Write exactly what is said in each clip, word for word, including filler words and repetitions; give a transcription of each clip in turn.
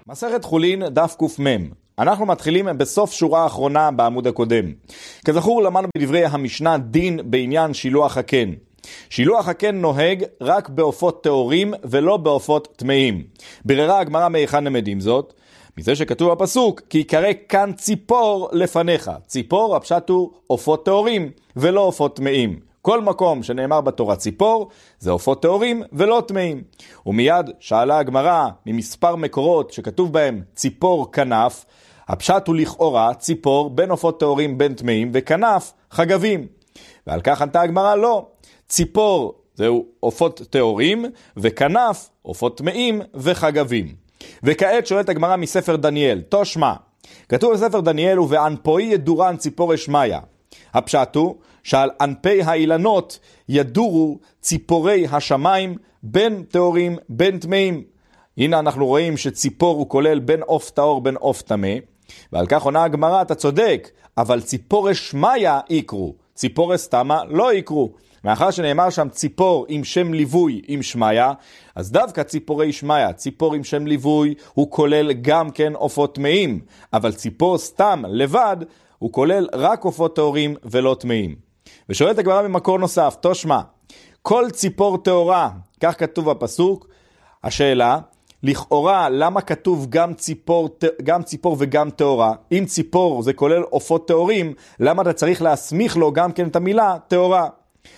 מסכת חולין דף קמ"ם. אנחנו מתחילים בסוף שורה האחרונה בעמוד הקודם. כזכור למדנו בדברי המשנה דין בעניין שילוח הקן. שילוח הקן נוהג רק בעופות טהורים ולא בעופות טמאים. בררה הגמרא מהיכן למדים זאת? מזה שכתוב בפסוק כי יקרא כאן ציפור לפניך. ציפור הפשט הוא עופות טהורים ולא עופות טמאים. כל מקום שנאמר בתורה ציפור זה עופות טהורים ולא טמאים. ומיד שאלה הגמרא ממספר מקורות שכתוב בהם ציפור כנף, הפשט הוא לכאורה ציפור בין עופות טהורים בין טמאים וכנף חגבים. ועל כך ענתה הגמרא לא. ציפור זהו עופות טהורים וכנף עופות טמאים וחגבים. וכעת שואלת הגמרא מספר דניאל, תושמע. כתוב בספר דניאל ובענפוי ידורן ציפור אשמיה. הפשט הוא שעל ענפי האילנות ידורו ציפורי השמיים בין טהורים בין טמאים. הנה אנחנו רואים שציפור הוא כולל בין עוף טהור בין עוף טמא, ועל כך עונה הגמרא אתה צודק, אבל ציפור אשמיה יקרו, ציפור אסתמה לא יקרו. מאחר שנאמר שם ציפור עם שם ליווי עם שמיה, אז דווקא ציפורי שמיה, ציפור עם שם ליווי, הוא כולל גם כן עופות טמאים, אבל ציפור סתם לבד, הוא כולל רק עופות טהורים ולא טמאים. ושואלת הגמרא ממקור נוסף, תושמע, כל ציפור טהורה, כך כתוב בפסוק, השאלה, לכאורה למה כתוב גם ציפור, גם ציפור וגם טהורה? אם ציפור זה כולל עופות טהורים, למה אתה צריך להסמיך לו גם כן את המילה טהורה?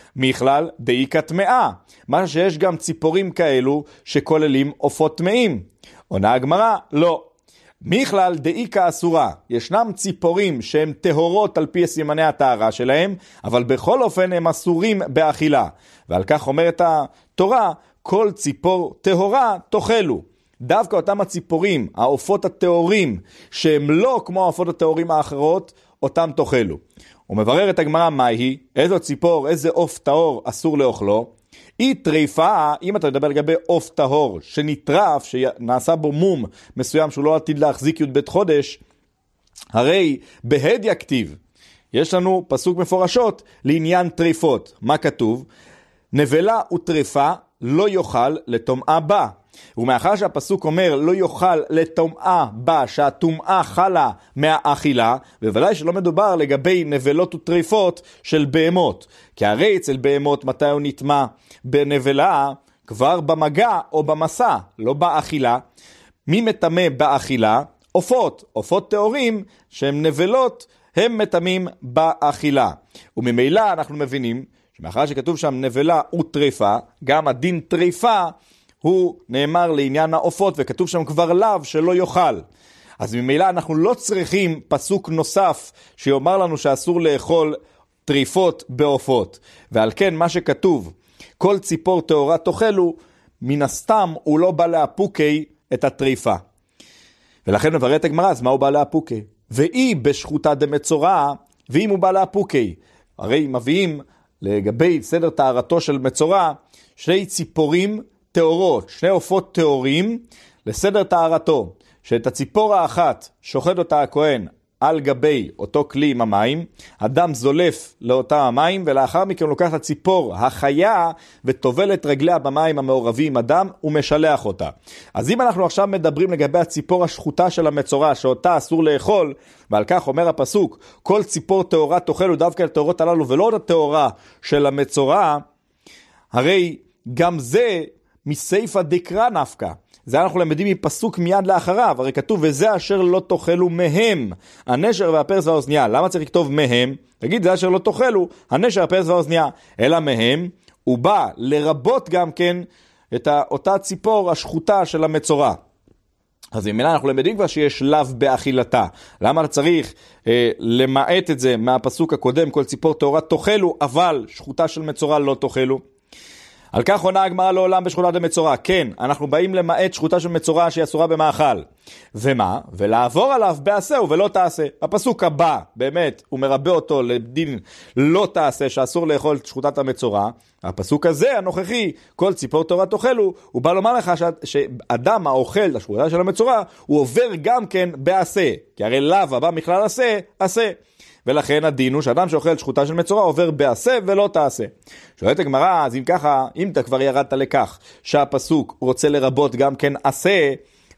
מכלל דאיקה טמאה, מה שיש גם ציפורים כאלו שכוללים עופות טמאים. עונה הגמרא, לא. מכלל דאיקה אסורה, ישנם ציפורים שהן טהורות על פי סימני הטהרה שלהם, אבל בכל אופן הם אסורים באכילה. ועל כך אומרת התורה, כל ציפור טהורה תאכלו. דווקא אותם הציפורים, העופות הטהורים, שהם לא כמו העופות הטהורים האחרות, אותם תאכלו. ומברר את הגמרא מהי, איזו ציפור, איזה עוף טהור אסור לאכלו. היא טריפה, אם אתה מדבר לגבי עוף טהור שנטרף, שנעשה בו מום מסוים שהוא לא עתיד להחזיק י' בית חודש, הרי בהד יכתיב, יש לנו פסוק מפורשות לעניין טריפות. מה כתוב? נבלה וטריפה לא יאכל לטומאה בה. ומאחר שהפסוק אומר לא יאכל לטומאה בה, שהטומאה חלה מהאכילה, בוודאי שלא מדובר לגבי נבלות וטריפות של בהמות. כי הרי אצל בהמות מתי הוא נטמא? בנבלה כבר במגע או במסע, לא באכילה. מי מטמא באכילה? עופות, עופות טהורים שהם נבלות, הם מטמאים באכילה. וממילא אנחנו מבינים שמאחר שכתוב שם נבלה וטריפה, גם הדין טריפה הוא נאמר לעניין העופות, וכתוב שם כבר לאו שלא יאכל. אז ממילא אנחנו לא צריכים פסוק נוסף שיאמר לנו שאסור לאכול טריפות בעופות. ועל כן מה שכתוב, כל ציפור טהורה תאכלו, מן הסתם הוא לא בא להפוקי את הטריפה. ולכן מבררת הגמרא, אז מה הוא בא להפוקי? ואי בשחוטה דמצורע, ואם הוא בא להפוקי, הרי מביאים לגבי סדר טהרתו של מצורע, שני ציפורים טהורות, שני עופות טהורים לסדר טהרתו, שאת הציפור האחת שוחט אותה הכהן על גבי אותו כלי עם המים, הדם זולף לאותם המים, ולאחר מכן לוקח את הציפור החיה וטובל את רגליה במים המעורבים עם הדם ומשלח אותה. אז אם אנחנו עכשיו מדברים לגבי הציפור השחוטה של המצורע שאותה אסור לאכול, ועל כך אומר הפסוק כל ציפור טהורה תאכלו, דווקא הטהורות הללו ולא את הטהורה של המצורע, הרי גם זה מסייפא דקרא נפקא. זה אנחנו למדים מפסוק מיד לאחריו, הרי כתוב וזה אשר לא תאכלו מהם, הנשר והפרס והאוזניה. למה צריך לכתוב מהם? תגיד זה אשר לא תאכלו, הנשר והפרס והאוזניה. אלא מהם הוא בא לרבות גם כן את אותה ציפור השחוטה של המצורע. אז ממילא אנחנו למדים כבר שיש לאו באכילתה. למה אתה צריך אה, למעט את זה מהפסוק הקודם, כל ציפור טהורה תאכלו, אבל שחוטה של מצורע לא תאכלו? על כך עונה הגמרא לעולם בשחוטה דמצורע. כן, אנחנו באים למעט שחוטה של מצורע שהיא אסורה במאכל. ומה? ולעבור עליו בעשהו ולא תעשה. הפסוק הבא, באמת, הוא מרבה אותו לדין לא תעשה, שאסור לאכול את שחוטת המצורע. הפסוק הזה, הנוכחי, כל ציפור טהורה תאכלו, הוא בא לומר לך שאדם האוכל את השחוטה של המצורע, הוא עובר גם כן בעשה. כי הרי לאו הבא מכלל עשה, עשה. ולכן הדין הוא שאדם שאוכל שחוטה של מצורע עובר בעשה ולא תעשה. שואלת הגמרא, אז אם ככה, אם אתה כבר ירדת לכך שהפסוק רוצה לרבות גם כן עשה,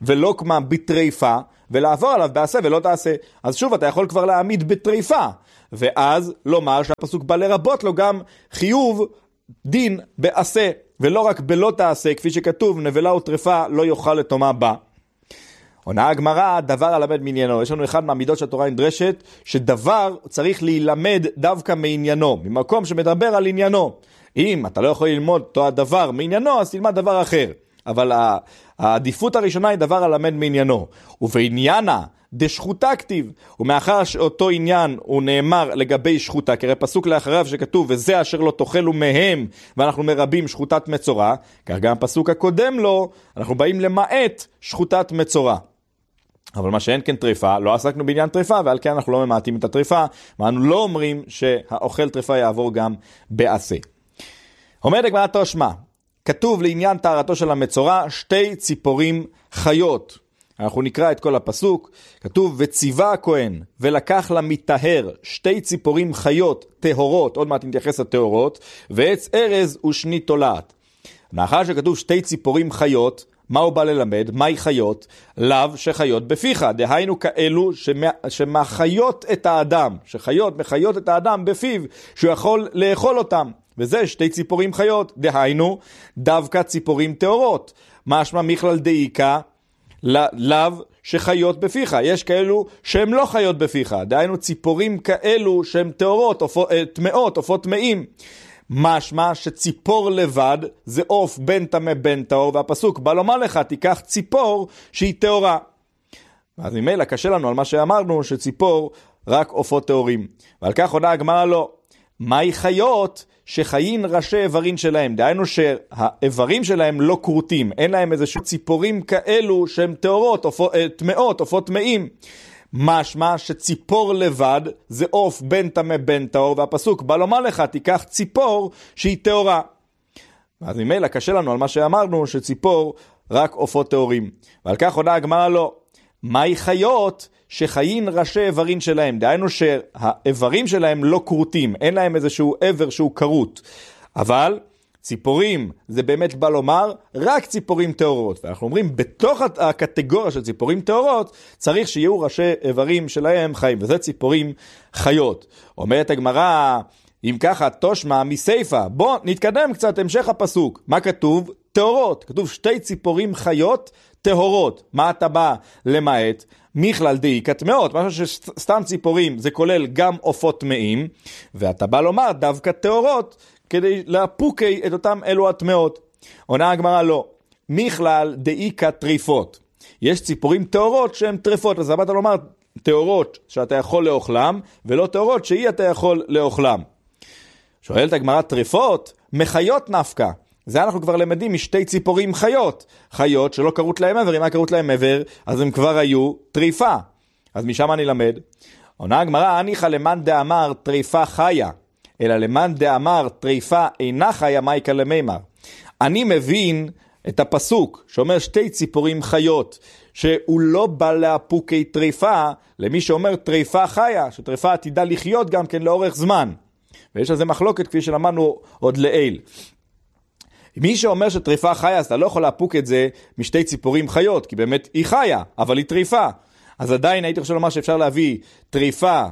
ולא כמה בטריפה, ולעבור עליו בעשה ולא תעשה. אז שוב, אתה יכול כבר להעמיד בטריפה, ואז לומר שהפסוק בא לרבות לו גם חיוב דין בעשה, ולא רק בלא תעשה, כפי שכתוב, נבלה וטריפה לא יאכל לתומה בה. עונה הגמרא, דבר הלמד מעניינו. יש לנו אחד מהמידות שהתורה נדרשת, שדבר צריך להילמד דווקא מעניינו, ממקום שמדבר על עניינו. אם אתה לא יכול ללמוד אותו הדבר מעניינו, אז תלמד דבר אחר. אבל העדיפות הראשונה היא דבר הלמד מעניינו. ובעניינה דשחוטה כתיב, ומאחר שאותו עניין הוא נאמר לגבי שחוטה, כרי פסוק לאחריו שכתוב, וזה אשר לא תאכלו מהם, ואנחנו מרבים שחוטת מצורע, כך גם הפסוק הקודם לו, אנחנו באים למעט שחוטת מצורע. אבל מה שאין כן טריפה, לא עסקנו בעניין טריפה, ועל כן אנחנו לא ממעטים את הטריפה, ואנו לא אומרים שהאוכל טריפה יעבור גם בעשה. עומד הגמרא תשמע, כתוב לעניין טהרתו של המצורע, שתי ציפורים חיות. אנחנו נקרא את כל הפסוק, כתוב, וציווה הכהן, ולקח למטהר שתי ציפורים חיות, טהורות, עוד מעט נתייחס לטהורות, ועץ ארז ושני תולעת. מאחר שכתוב שתי ציפורים חיות, מה הוא בא ללמד? מהי חיות? לאו שחיות בפיך, דהיינו כאלו שמחיות את האדם, שחיות מחיות את האדם בפיו, שהוא יכול לאכול אותם. וזה שתי ציפורים חיות, דהיינו דווקא ציפורים טהורות. משמע מכלל דאיקה, לאו שחיות בפיך. יש כאלו שהם לא חיות בפיך, דהיינו ציפורים כאלו שהם טהורות, טמאות, עופות טמאים. משמע שציפור לבד זה עוף בין טמא בין טהור, והפסוק בא לומר לך, תיקח ציפור שהיא טהורה. אז ממילא קשה לנו על מה שאמרנו, שציפור רק עופות טהורים. ועל כך עונה הגמרא לו, מהי חיות שחיין ראשי איברים שלהם? דהיינו שהאיברים שלהם לא קרוטים, אין להם איזשהו ציפורים כאלו שהם טהורות, טמאות, עופות טמאים. משמע שציפור לבד זה עוף בין טמא בין טהור, והפסוק בא לומר לך, תיקח ציפור שהיא טהורה. אז ממילא קשה לנו על מה שאמרנו, שציפור רק עופות טהורים. ועל כך עונה הגמרא לו, מהי חיות שחיין ראשי איברים שלהם? דהיינו שהאיברים שלהם לא קרוטים, אין להם איזשהו עבר שהוא קרוט. אבל ציפורים, זה באמת בא לומר, רק ציפורים טהורות. ואנחנו אומרים, בתוך הקטגוריה של ציפורים טהורות, צריך שיהיו ראשי איברים שלהם חיים, וזה ציפורים חיות. אומרת הגמרא, אם ככה, תושמע מסייפה. בוא נתקדם קצת, המשך הפסוק. מה כתוב? טהורות. כתוב שתי ציפורים חיות טהורות. מה אתה בא למעט? מכלל דאיקה טמאות, משהו שסתם ציפורים, זה כולל גם עופות טמאים, ואתה בא לומר דווקא טהורות, כדי להפוקי את אותם אלו הטמאות. עונה הגמרא לא, מכלל דאיקה טריפות. יש ציפורים טהורות שהן טריפות, אז באת לומר טהורות שאתה יכול לאוכלם, ולא טהורות שהיא אתה יכול לאוכלם. שואלת הגמרא, טריפות מחיות נפקא. זה אנחנו כבר למדים משתי ציפורים חיות. חיות שלא קרות להם עבר, אם היה קרות להם עבר, אז הם כבר היו טריפה. אז משם אני למד. עונה הגמרא, אניחא למאן דאמר טריפה חיה, אלא למאן דאמר טריפה אינה חיה, מייקה למימר. אני מבין את הפסוק שאומר שתי ציפורים חיות, שהוא לא בא להפוקי טריפה, למי שאומר טריפה חיה, שטריפה עתידה לחיות גם כן לאורך זמן. ויש על זה מחלוקת כפי שלמדנו עוד לעיל. מי שאומר שטריפה חיה, אז אתה לא יכול להפוק את זה משתי ציפורים חיות, כי באמת היא חיה, אבל היא טריפה. אז עדיין הייתי חושב לומר שאפשר להביא טריפה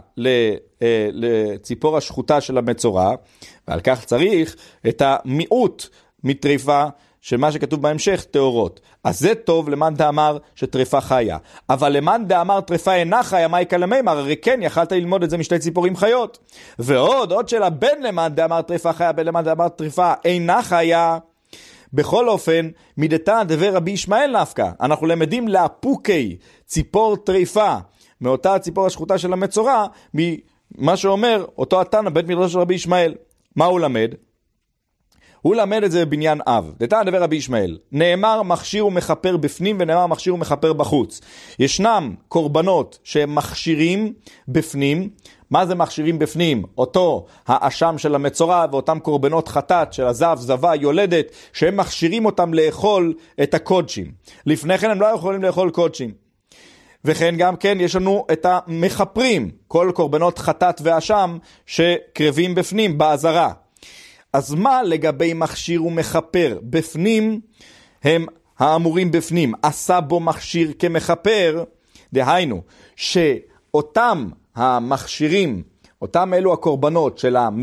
לציפור השחוטה של המצורע, ועל כך צריך את המיעוט מטריפה של מה שכתוב בהמשך, טהורות. אז זה טוב למאן דאמר שטריפה חיה. אבל למאן דאמר טריפה אינה חיה, מייקה למימר, הרי כן יכלת ללמוד את זה משתי ציפורים חיות. ועוד, עוד שאלה, בין למאן דאמר טריפה חיה, בין למאן דאמר טריפה אינה חיה. בכל אופן, מדתן דבר רבי ישמעאל נפקא. אנחנו למדים להפוקי ציפור טריפה, מאותה הציפור השחוטה של המצורע, ממה שאומר אותו התנא בית מדרשו של רבי ישמעאל. מה הוא למד? הוא למד את זה בבניין אב. דתן דבר רבי ישמעאל, נאמר מכשיר ומחפר בפנים, ונאמר מכשיר ומחפר בחוץ. ישנם קורבנות שהם מכשירים בפנים. מה זה מכשירים בפנים? אותו האשם של המצורע ואותם קורבנות חטאת של הזב, זבה, יולדת, שהם מכשירים אותם לאכול את הקודשים. לפני כן הם לא יכולים לאכול קודשים. וכן גם כן יש לנו את המחפרים, כל קורבנות חטאת ואשם שקרבים בפנים, בעזרה. אז מה לגבי מכשיר ומחפר? בפנים הם האמורים בפנים עשה בו מכשיר כמכפר, דהיינו שאותם המכשירים, אותם אלו הקורבנות של